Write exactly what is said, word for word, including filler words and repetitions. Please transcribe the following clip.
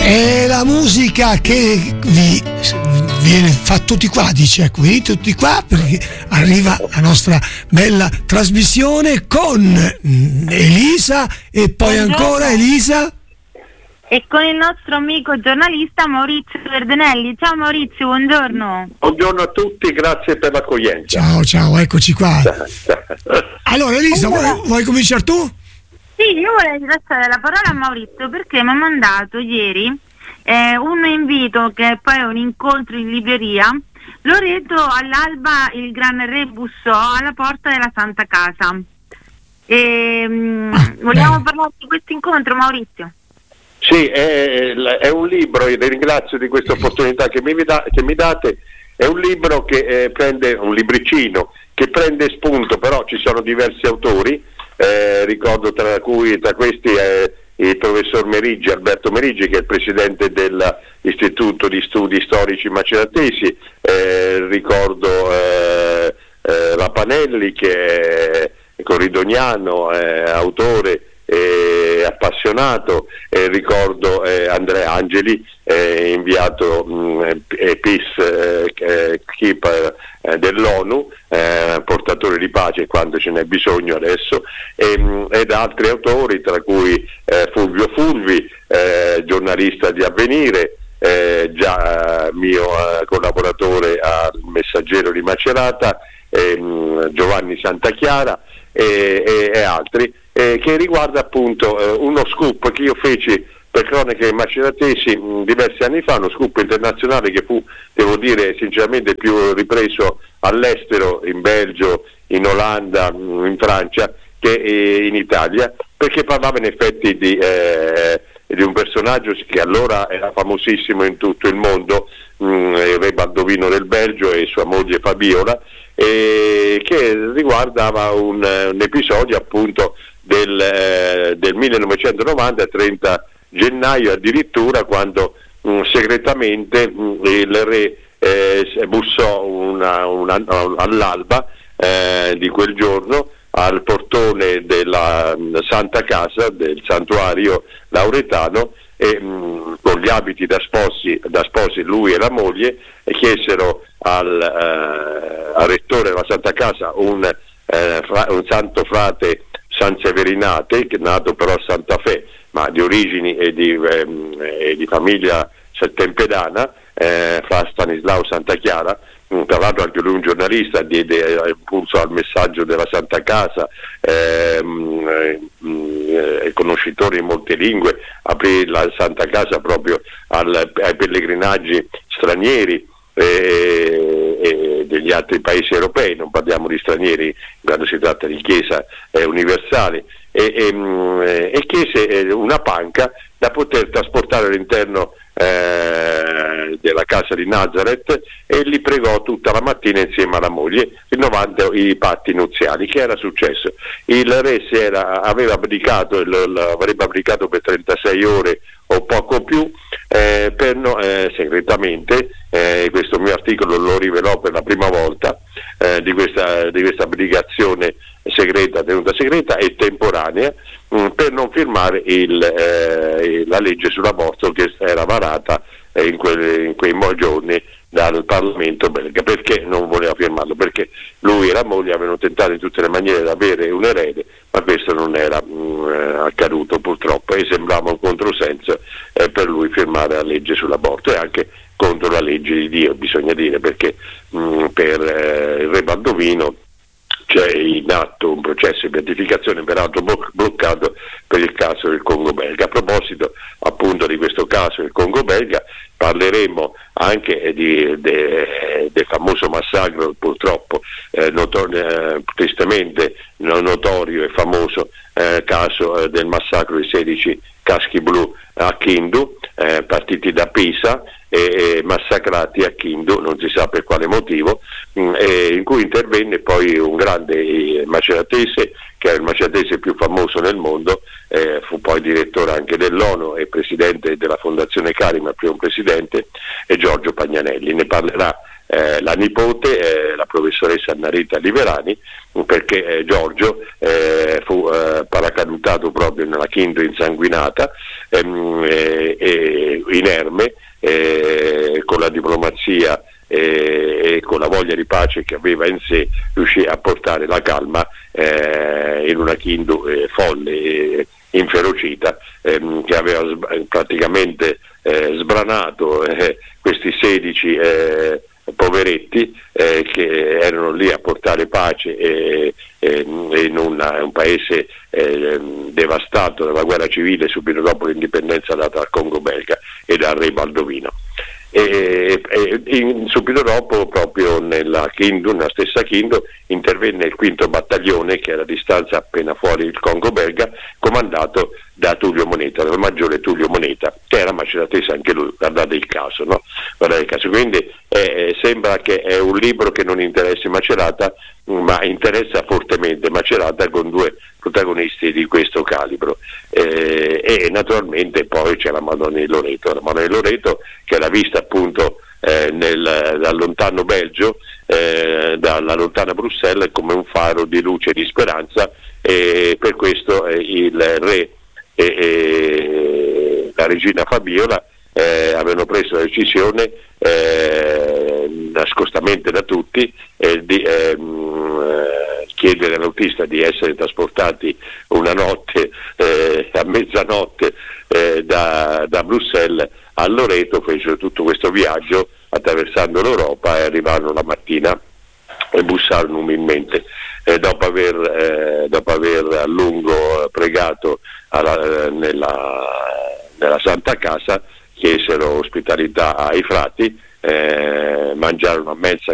È la musica che vi viene fa tutti qua, dice, ecco, venite tutti qua perché arriva la nostra bella trasmissione con Elisa e poi Buongiorno. ancora Elisa e con il nostro amico giornalista Maurizio Verdenelli. Ciao Maurizio, buongiorno. Buongiorno a tutti, grazie per l'accoglienza. Ciao, ciao, eccoci qua. Allora Elisa, allora, vuoi, vuoi cominciare tu? Sì, io vorrei lasciare la parola a Maurizio perché mi ha mandato ieri eh, un invito che poi è un incontro in libreria. Loreto all'alba il gran re bussò alla porta della Santa Casa. E, ah, vogliamo bene. parlare di questo incontro, Maurizio? Sì, è, è un libro, e vi ringrazio di questa opportunità che mi, da, che mi date. È un libro che eh, prende, un libricino che prende spunto, però ci sono diversi autori, eh, ricordo tra cui tra questi è il professor Merigi, Alberto Merigi, che è il presidente dell'Istituto di Studi Storici Maceratesi, eh, ricordo eh, eh, Rapanelli, che è corridoniano, eh, autore e appassionato, eh, ricordo eh, Andrea Angeli, eh, inviato mh, eh, peace eh, keeper eh, dell'ONU, eh, portatore di pace quando ce n'è bisogno adesso, e, mh, ed altri autori, tra cui eh, Fulvio Fulvi, eh, giornalista di Avvenire, eh, già eh, mio eh, collaboratore al Messaggero di Macerata, eh, mh, Giovanni Santachiara e, e, e altri, eh, che riguarda appunto eh, uno scoop che io feci per Cronache Maceratesi mh, diversi anni fa, uno scoop internazionale che fu, devo dire, sinceramente più ripreso all'estero, in Belgio, in Olanda, mh, in Francia, che eh, in Italia, perché parlava in effetti di, eh, di un personaggio che allora era famosissimo in tutto il mondo, mh, il re Baldovino del Belgio e sua moglie Fabiola, e che riguardava un, un episodio appunto del, eh, del millenovecentonovanta, trenta gennaio addirittura, quando mh, segretamente mh, il re eh, bussò una, una, all'alba eh, di quel giorno al portone della mh, Santa Casa, del santuario lauretano, e mh, con gli abiti da sposi, da sposi lui e la moglie, e chiesero al, eh, al rettore della Santa Casa, un, eh, fra, un santo frate Sanseverinate, che è nato però a Santa Fe, ma di origini e di, ehm, e di famiglia settempedana, eh, fra Stanislao Santachiara, mh, tra l'altro anche lui un giornalista, diede impulso al Messaggio della Santa Casa, ehm, eh, conoscitore in molte lingue, aprì la Santa Casa proprio al, ai pellegrinaggi stranieri e, e degli altri paesi europei, non parliamo di stranieri quando si tratta di chiesa eh, universale, e, e, e chiese una panca da poter trasportare all'interno eh, della casa di Nazareth, e li pregò tutta la mattina insieme alla moglie, rinnovando i patti nuziali. Che era successo? Il re si era, aveva abdicato, avrebbe abdicato per trentasei ore o poco più, eh, per no, eh, segretamente, eh, questo mio articolo lo rivelò per la prima volta, eh, di questa di questa abdicazione segreta, tenuta segreta e temporanea, mh, per non firmare il, eh, la legge sull'aborto che era varata eh, in, que- in quei giorni dal Parlamento belga. Perché non voleva firmarlo? Perché lui e la moglie avevano tentato in tutte le maniere di avere un erede, ma questo non era mh, accaduto purtroppo, e sembrava un controsenso eh, per lui firmare la legge sull'aborto, e anche contro la legge di Dio, bisogna dire, perché mh, per eh, il re Baldovino c'è in atto un processo di beatificazione, peraltro bloccato per il caso del Congo belga. A proposito appunto di questo caso del Congo belga, parleremo anche di, de, del famoso massacro, purtroppo eh, notor- eh, tristemente notorio e famoso eh, caso eh, del massacro di sedici caschi blu a Kindu, eh, partiti da Pisa e massacrati a Kindu, non si sa per quale motivo, mh, e in cui intervenne poi un grande maceratese, che era il maceratese più famoso nel mondo, eh, fu poi direttore anche dell'ONU e presidente della Fondazione Carima, il primo presidente, e Giorgio Pagnanelli. Ne parlerà eh, la nipote, eh, la professoressa Annarita Liverani, perché eh, Giorgio eh, fu eh, paracadutato proprio nella Kindu insanguinata, ehm, e, e eh, inerme, eh, con la diplomazia e con la voglia di pace che aveva in sé, riuscì a portare la calma eh, in una Kindu eh, folle e inferocita, ehm, che aveva sb- praticamente eh, sbranato eh, questi sedici eh, poveretti eh, che erano lì a portare pace eh, eh, in una, un paese eh, devastato dalla guerra civile subito dopo l'indipendenza data al Congo belga e dal re Baldovino. E, e in, subito dopo, proprio nella Kindu, nella stessa Kindu, intervenne il quinto battaglione, che era a distanza appena fuori il Congo belga, comandato da Tullio Moneta, dal maggiore Tullio Moneta, che era maceratese anche lui. Guardate il caso, no? Guardate il caso. Quindi eh, sembra che è un libro che non interessi Macerata, ma interessa fortemente Macerata, con due protagonisti di questo calibro, eh, e naturalmente poi c'è la Madonna di Loreto, la Madonna di Loreto che l'ha vista appunto eh, nel, dal lontano Belgio, eh, dalla lontana Bruxelles, come un faro di luce e di speranza, e per questo eh, il re e, e la regina Fabiola eh, avevano preso la decisione, eh, nascostamente da tutti, eh, di ehm, chiedere all'autista di essere trasportati una notte, eh, a mezzanotte, eh, da, da Bruxelles a Loreto. Fecero tutto questo viaggio attraversando l'Europa e arrivarono la mattina e bussarono umilmente. Eh, dopo, aver, eh, dopo aver a lungo pregato alla, nella, nella Santa Casa, chiesero ospitalità ai frati, eh, mangiarono a mensa